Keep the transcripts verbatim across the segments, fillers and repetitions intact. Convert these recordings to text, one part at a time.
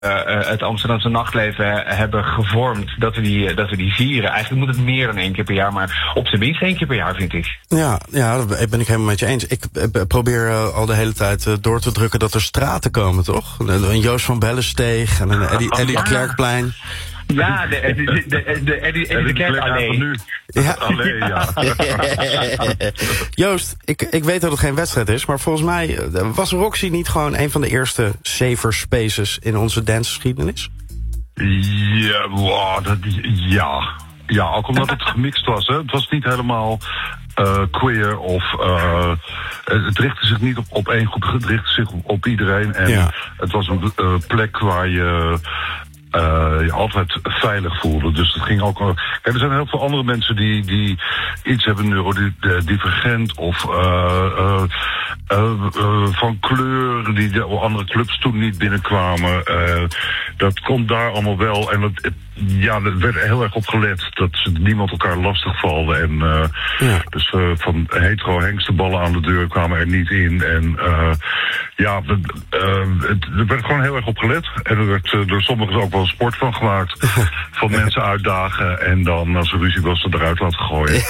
uh, het Amsterdamse nachtleven hebben gevormd, dat we, die, dat we die vieren. Eigenlijk moet het meer dan één keer per jaar, maar op zijn minst één keer per jaar, vind ik. Ja, ja, dat ben ik helemaal met je eens. Ik probeer uh, al de hele tijd uh, door te drukken dat er straten komen, toch? Een Joost van Bellensteeg en een Eddie, Eddie de Klerkplein. Ja, de, de, de, de, de Eddie, Eddie de Klerk alleen. Nu. Ja. Alleen, ja. Joost, ik, ik weet dat het geen wedstrijd is, maar volgens mij was Roxy niet gewoon een van de eerste safer spaces in onze dancegeschiedenis? Ja, wow, dat, ja. Ja, ook omdat het gemixt was. Hè. Het was niet helemaal uh, queer of... Uh, het richtte zich niet op, op één groep, het richtte zich op, op iedereen. En ja. Het was een uh, plek waar je... Uh, je altijd veilig voelde. Dus het ging ook... Uh, kijk, er zijn heel veel andere mensen die, die iets hebben neurodivergent of uh, uh, uh, uh, van kleur, die de andere clubs toen niet binnenkwamen. Uh, dat komt daar allemaal wel. En het, het, ja, er werd heel erg op gelet dat niemand elkaar lastig valde. En uh, ja. Dus uh, van hetero hengstenballen aan de deur kwamen er niet in. En uh, ja, uh, het, er werd gewoon heel erg op gelet. En er werd uh, door sommigen ook wel sport van gemaakt. Van mensen uitdagen en dan als er ruzie was er eruit laten gooien.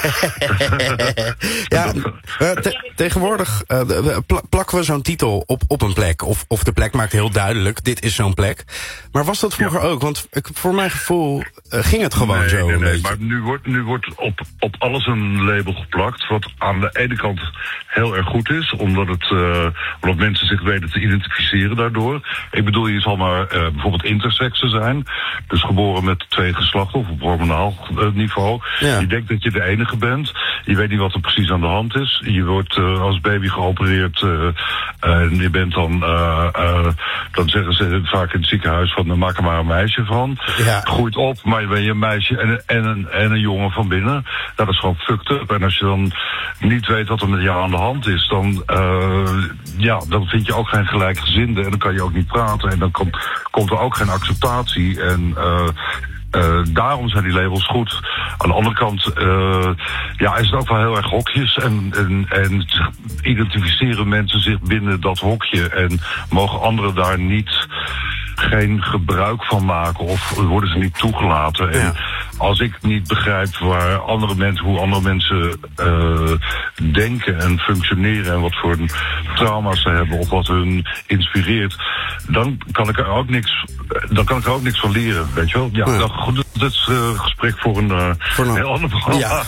Ja, uh, te- tegenwoordig uh, pl- plakken we zo'n titel op, op een plek. Of, of de plek maakt heel duidelijk, dit is zo'n plek. Maar was dat vroeger ja. ook? Want ik, voor mijn gevoel uh, ging het gewoon nee, zo nee, een nee, beetje. Maar nu wordt, nu wordt op, op alles een label geplakt. Wat aan de ene kant heel erg goed is. Omdat, het, uh, omdat mensen zich weten te identificeren daardoor. Ik bedoel, je zal maar uh, bijvoorbeeld intersexen zijn. Dus geboren met twee geslachten of op hormonaal niveau. Ja. Je denkt dat je de enige bent. Je weet niet wat er precies aan de hand is. Je wordt uh, als baby geopereerd. Uh, en je bent dan... Uh, uh, dan zeggen ze vaak in het ziekenhuis van... maak er maar een meisje van. Ja. Groeit op, maar ben je een meisje en, en, een, en een jongen van binnen. Dat is gewoon fucked up. En als je dan niet weet wat er met jou aan de hand is... dan, uh, ja, dan vind je ook geen gelijkgezinde. En dan kan je ook niet praten. En dan komt, komt er ook geen acceptatie. En... Uh, Uh, daarom zijn die labels goed. Aan de andere kant uh, ja, is het ook wel heel erg hokjes. En, en, en identificeren mensen zich binnen dat hokje. En mogen anderen daar niet geen gebruik van maken. Of worden ze niet toegelaten. En ja. Als ik niet begrijp waar andere mensen, hoe andere mensen uh, denken en functioneren. En wat voor trauma's ze hebben. Of wat hun inspireert. Dan kan ik er ook niks, dan kan ik er ook niks van leren. Weet je wel? Ja, ja. Dan, goed, dat is een uh, gesprek voor een, uh, voor een heel ander programma. Ja.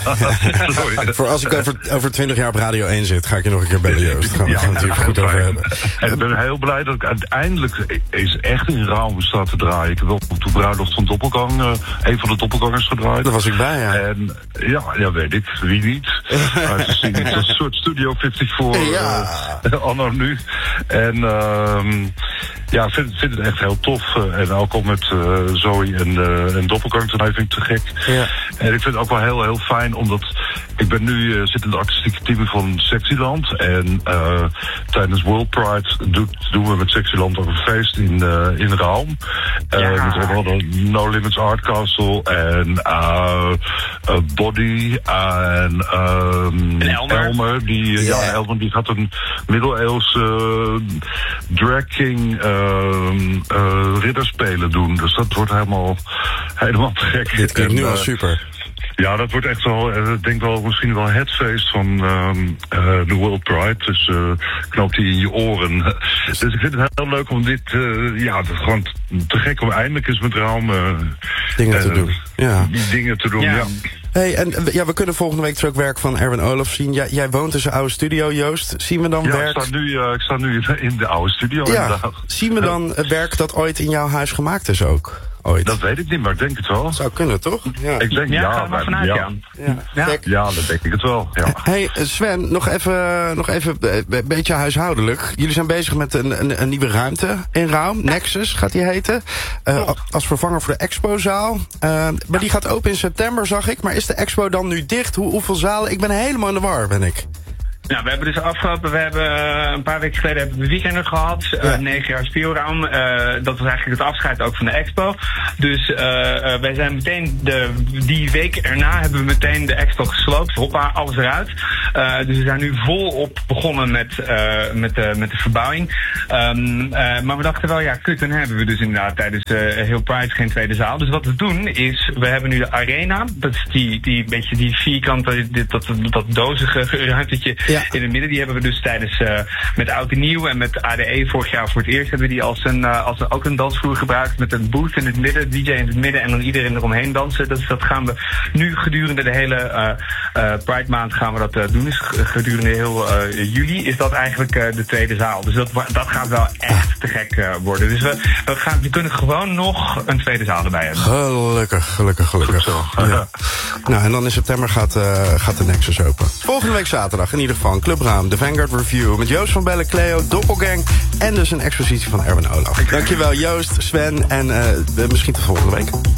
Voor als ik over, over twintig jaar op Radio één zit, ga ik je nog een keer bellen, Joost. Gaan we ja, het hier goed over hebben. En ik ben heel blij dat ik uiteindelijk is echt in Raum staat te draaien. Ik heb wel op de bruiloft van Doppelgang, uh, een van de Doppelgangers gedraaid. Daar was ik bij, ja. En ja, ja weet ik. Wie niet? Maar ze zien het als een soort Studio vijfenvijftig ja. uh, anno nu. En uh, ja, ik vind, vind het echt heel tof. Uh, en ook al met uh, Zoe en, uh, en Doppelgang toen vind ik te gek. Ja. En ik vind het ook wel heel, heel fijn, omdat ik ben nu uh, zit in de artistieke team van Sexyland. En uh, tijdens World Pride doet, doen we met Sexyland ook een feest in, uh, in Raum. Uh, ja. Met onder andere No Limits Art Castle en uh, uh, Body en, um, en Elmer. Elmer die, yeah. ja, Elmer die gaat een middeleeuwse uh, drag king uh, uh, ridderspelen doen. Dus dat wordt helemaal, helemaal te gek. Dit klinkt en, nu al uh, super. Ja, dat wordt echt wel, ik denk wel misschien wel het feest van um, uh, de World Pride. Dus uh, knoopt die in je oren. Dus ik vind het heel leuk om dit, uh, ja, het gewoon te gek om eindelijk eens met Raum uh, dingen uh, te doen. Ja. Die dingen te doen, ja. ja. Hey, en ja, we kunnen volgende week dus ook werk van Erwin Olaf zien. Jij, jij woont in zijn oude studio, Joost. Zien we dan ja, werk... ik sta, nu, uh, ik sta nu in de oude studio. Ja, inderdaad. Zien we dan het werk dat ooit in jouw huis gemaakt is ook? Ooit. Dat weet ik niet, maar ik denk het wel. Zou kunnen, toch? Ja. Ik denk, ja, ja, ga er maar vanuit, ja. Ja. Ja. Ja. ja, dat denk ik het wel, ja. Hey, Sven, nog even, nog even een beetje huishoudelijk. Jullie zijn bezig met een, een, een nieuwe ruimte in Raum. Nexus gaat die heten. Uh, als vervanger voor de expozaal. Uh, maar die gaat open in september, zag ik. Maar is de expo dan nu dicht? Hoe, hoeveel zalen? Ik ben helemaal in de war, ben ik. Nou, we hebben dus afgelopen, we hebben uh, een paar weken geleden hebben we weekenden gehad, uh, ja. negen jaar Spielraum. Uh, dat was eigenlijk het afscheid ook van de expo. Dus uh, uh, wij zijn meteen, de, die week erna hebben we meteen de expo gesloopt. Hoppa, alles eruit. Uh, dus we zijn nu volop begonnen met, uh, met, uh, met de verbouwing. Um, uh, maar we dachten wel, ja, kut, dan hebben we dus inderdaad tijdens uh, heel Pride geen tweede zaal. Dus wat we doen is, we hebben nu de arena. Dat is die, die beetje die vierkante, dat, dat, dat dozige ruimtetje ja. in het midden. Die hebben we dus tijdens, uh, met Oud en Nieuw en met A D E vorig jaar voor het eerst hebben we die als een, uh, als een, ook een dansvloer gebruikt. Met een booth in het midden, D J in het midden en dan iedereen eromheen dansen. Dat, dat gaan we nu gedurende de hele uh, uh, Pride maand gaan we dat uh, doen. Dus gedurende heel uh, juli is dat eigenlijk uh, de tweede zaal. Dus dat, dat gaat wel echt te gek uh, worden. Dus we, we, gaan, we kunnen gewoon nog een tweede zaal erbij hebben. Gelukkig, gelukkig, gelukkig. Ja. Nou, en dan in september gaat, uh, gaat de Nexus open. Volgende week zaterdag in ieder geval een Clubraam, de Vanguard Review met Joost van Bellen, Cleo, Doppelgang en dus een expositie van Erwin Olaf. Dankjewel Joost, Sven en uh, misschien tot volgende week.